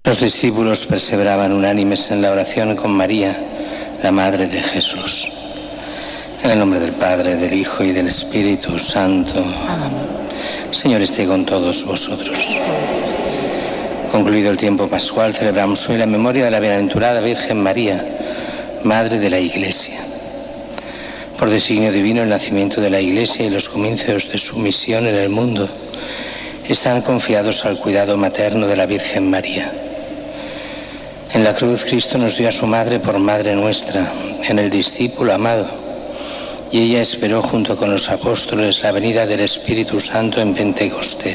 Los discípulos perseveraban unánimes en la oración con María, la Madre de Jesús. En el nombre del Padre, del Hijo y del Espíritu Santo. Amén. Señor esté con todos vosotros. Concluido el tiempo pascual, celebramos hoy la memoria de la bienaventurada Virgen María, Madre de la Iglesia. Por designio divino, el nacimiento de la Iglesia y los comienzos de su misión en el mundo están confiados al cuidado materno de la Virgen María. En la cruz, Cristo nos dio a su Madre por Madre nuestra, en el discípulo amado, y ella esperó junto con los apóstoles la venida del Espíritu Santo en Pentecostés.